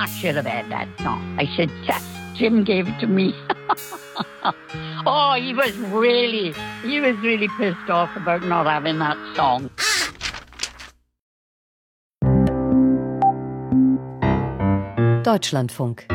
I should have had that song. I said, Jim gave it to me. Oh, he was really pissed off about not having that song. Deutschlandfunk.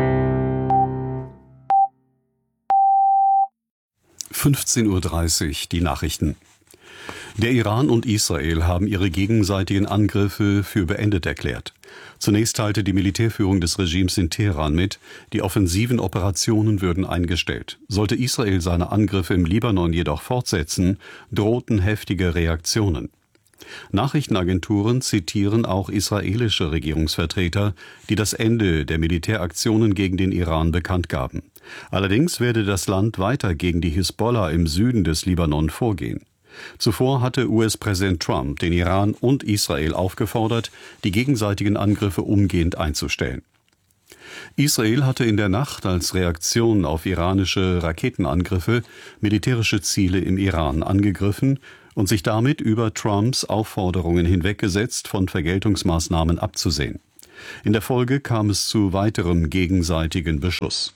15:30 Uhr, die Nachrichten. Der Iran und Israel haben ihre gegenseitigen Angriffe für beendet erklärt. Zunächst teilte die Militärführung des Regimes in Teheran mit, die offensiven Operationen würden eingestellt. Sollte Israel seine Angriffe im Libanon jedoch fortsetzen, drohten heftige Reaktionen. Nachrichtenagenturen zitieren auch israelische Regierungsvertreter, die das Ende der Militäraktionen gegen den Iran bekannt gaben. Allerdings werde das Land weiter gegen die Hisbollah im Süden des Libanon vorgehen. Zuvor hatte US-Präsident Trump den Iran und Israel aufgefordert, die gegenseitigen Angriffe umgehend einzustellen. Israel hatte in der Nacht als Reaktion auf iranische Raketenangriffe militärische Ziele im Iran angegriffen und sich damit über Trumps Aufforderungen hinweggesetzt, von Vergeltungsmaßnahmen abzusehen. In der Folge kam es zu weiterem gegenseitigen Beschuss.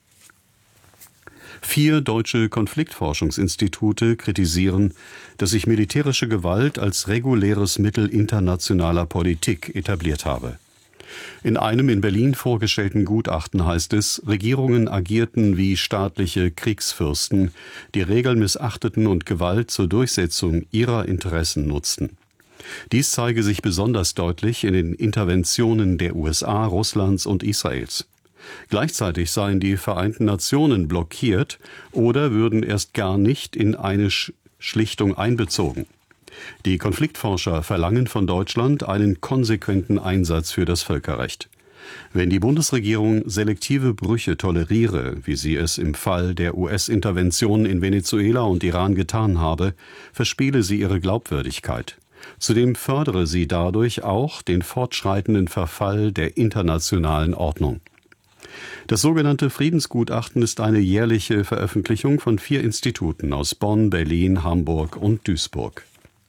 4 deutsche Konfliktforschungsinstitute kritisieren, dass sich militärische Gewalt als reguläres Mittel internationaler Politik etabliert habe. In einem in Berlin vorgestellten Gutachten heißt es, Regierungen agierten wie staatliche Kriegsfürsten, die Regeln missachteten und Gewalt zur Durchsetzung ihrer Interessen nutzten. Dies zeige sich besonders deutlich in den Interventionen der USA, Russlands und Israels. Gleichzeitig seien die Vereinten Nationen blockiert oder würden erst gar nicht in eine Schlichtung einbezogen. Die Konfliktforscher verlangen von Deutschland einen konsequenten Einsatz für das Völkerrecht. Wenn die Bundesregierung selektive Brüche toleriere, wie sie es im Fall der US-Interventionen in Venezuela und Iran getan habe, verspiele sie ihre Glaubwürdigkeit. Zudem fördere sie dadurch auch den fortschreitenden Verfall der internationalen Ordnung. Das sogenannte Friedensgutachten ist eine jährliche Veröffentlichung von 4 Instituten aus Bonn, Berlin, Hamburg und Duisburg.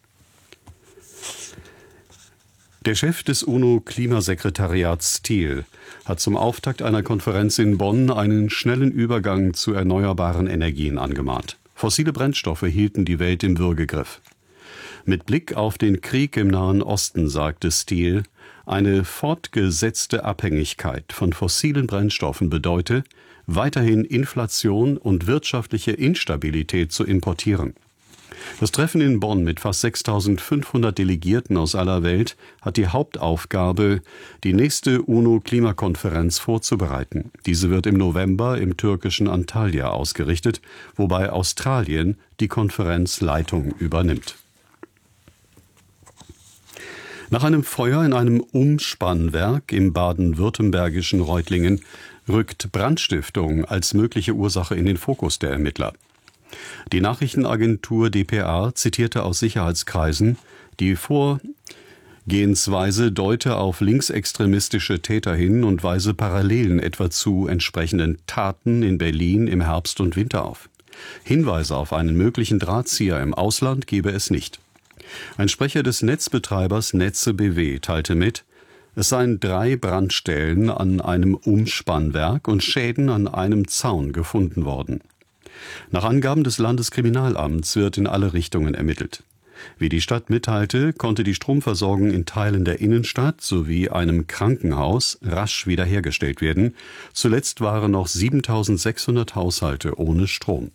Der Chef des UNO-Klimasekretariats Thiel hat zum Auftakt einer Konferenz in Bonn einen schnellen Übergang zu erneuerbaren Energien angemahnt. Fossile Brennstoffe hielten die Welt im Würgegriff. Mit Blick auf den Krieg im Nahen Osten sagte Thiel, eine fortgesetzte Abhängigkeit von fossilen Brennstoffen bedeute, weiterhin Inflation und wirtschaftliche Instabilität zu importieren. Das Treffen in Bonn mit fast 6.500 Delegierten aus aller Welt hat die Hauptaufgabe, die nächste UNO-Klimakonferenz vorzubereiten. Diese wird im November im türkischen Antalya ausgerichtet, wobei Australien die Konferenzleitung übernimmt. Nach einem Feuer in einem Umspannwerk im baden-württembergischen Reutlingen rückt Brandstiftung als mögliche Ursache in den Fokus der Ermittler. Die Nachrichtenagentur dpa zitierte aus Sicherheitskreisen, die Vorgehensweise deute auf linksextremistische Täter hin und weise Parallelen etwa zu entsprechenden Taten in Berlin im Herbst und Winter auf. Hinweise auf einen möglichen Drahtzieher im Ausland gebe es nicht. Ein Sprecher des Netzbetreibers Netze BW teilte mit, es seien 3 Brandstellen an einem Umspannwerk und Schäden an einem Zaun gefunden worden. Nach Angaben des Landeskriminalamts wird in alle Richtungen ermittelt. Wie die Stadt mitteilte, konnte die Stromversorgung in Teilen der Innenstadt sowie einem Krankenhaus rasch wiederhergestellt werden. Zuletzt waren noch 7.600 Haushalte ohne Strom.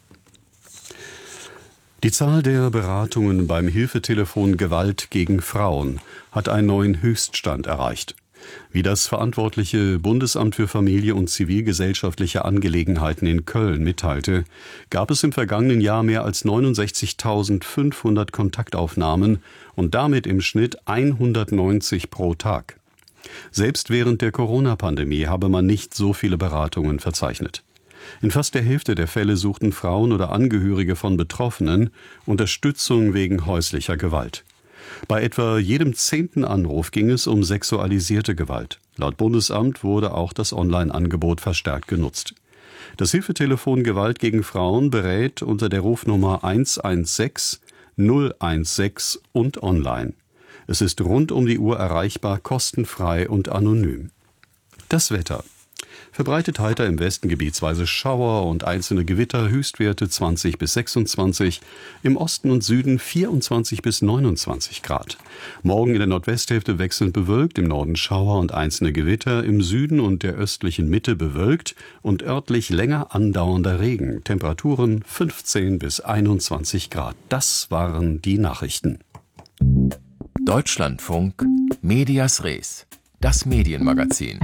Die Zahl der Beratungen beim Hilfetelefon Gewalt gegen Frauen hat einen neuen Höchststand erreicht. Wie das verantwortliche Bundesamt für Familie und zivilgesellschaftliche Angelegenheiten in Köln mitteilte, gab es im vergangenen Jahr mehr als 69.500 Kontaktaufnahmen und damit im Schnitt 190 pro Tag. Selbst während der Corona-Pandemie habe man nicht so viele Beratungen verzeichnet. In fast der Hälfte der Fälle suchten Frauen oder Angehörige von Betroffenen Unterstützung wegen häuslicher Gewalt. Bei etwa jedem 10. Anruf ging es um sexualisierte Gewalt. Laut Bundesamt wurde auch das Online-Angebot verstärkt genutzt. Das Hilfetelefon Gewalt gegen Frauen berät unter der Rufnummer 116 016 und online. Es ist rund um die Uhr erreichbar, kostenfrei und anonym. Das Wetter. Verbreitet heiter im Westen gebietsweise Schauer und einzelne Gewitter, Höchstwerte 20 bis 26, im Osten und Süden 24 bis 29 Grad. Morgen in der Nordwesthälfte wechselnd bewölkt, im Norden Schauer und einzelne Gewitter, im Süden und der östlichen Mitte bewölkt und örtlich länger andauernder Regen. Temperaturen 15 bis 21 Grad. Das waren die Nachrichten. Deutschlandfunk Medias Res, das Medienmagazin.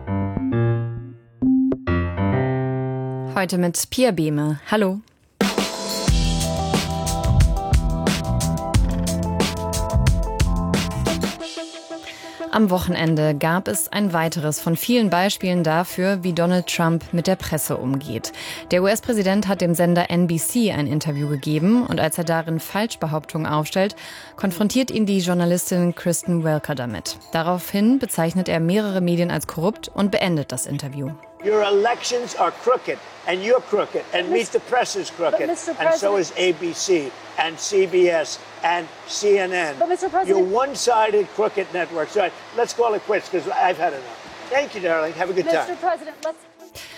Heute mit Pia Behme. Hallo. Am Wochenende gab es ein weiteres von vielen Beispielen dafür, wie Donald Trump mit der Presse umgeht. Der US-Präsident hat dem Sender NBC ein Interview gegeben und als er darin Falschbehauptungen aufstellt, konfrontiert ihn die Journalistin Kristen Welker damit. Daraufhin bezeichnet er mehrere Medien als korrupt und beendet das Interview. Your elections are crooked, and you're crooked, and Meet the Press is crooked, and so is ABC, and CBS, and CNN. But Mr. President, you're one-sided, crooked networks. All right, let's call it quits, because I've had enough. Thank you, darling. Have a good time. Mr. President, let's...